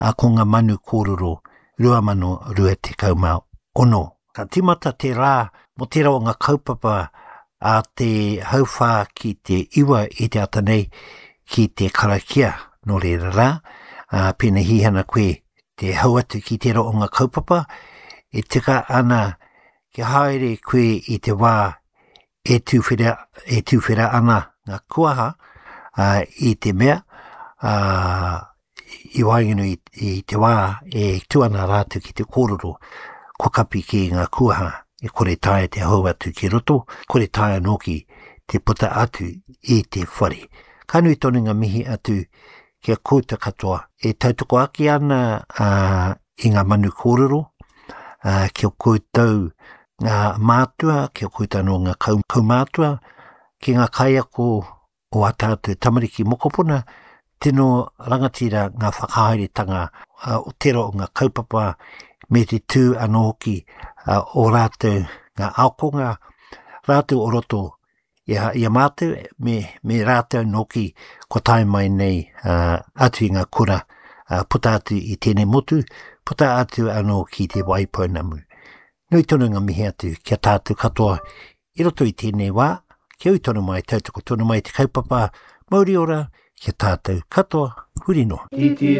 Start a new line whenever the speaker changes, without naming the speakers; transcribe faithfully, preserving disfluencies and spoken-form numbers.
a ko ngā manu kōrero rua mano rua te kaumā ono. Ka timata te rā mo te rao ngā kaupapa a te hauwhā ki te iwa i te atanei ki te karakia no re rā. Uh, pēna hihana koe te hauatu ki te rao ngā kaupapa e tika ana ki haere koe i te wā e tūwhera, e tūwhera ana ngā kuaha uh, i te mea uh, i wainginu i, i te wā e tuana rātu ki te kōrero ko kapi ki ngā kuaha e kore tae te hauatu ki roto, kore tae noki te puta atu i te whare. Kanui tonu ngā mihi atu kia kouta katoa e tautoko aki ana uh, i ngā manu kōrero, uh, kia koutou ngā mātua, kia koutou no ngā kau, kaumātua, ki ngā kaiako o atātou tamariki mokopuna, tino rangatira ngā whakahairitanga uh, o tero o ngā kaupapa me te tū anō hoki uh, o rātou ngā aokonga, rātou o roto ia, ia mātou me, me rātou noki ko tae mai nei uh, atu i ngā kura uh, puta atu i tēnei motu, puta atu anō ki te waipau namu. Nui tonu ngā mihi atu kia tātou katoa i roto i tēnei wā, kia ui tonu mai, tautoko tonu mai te kaupapa, mauri ora, kia tātou katoa, huri noa.